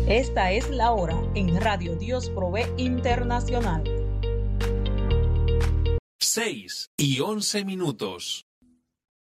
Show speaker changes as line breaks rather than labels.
Esta es la hora en Radio Dios Provee Internacional.
6:11.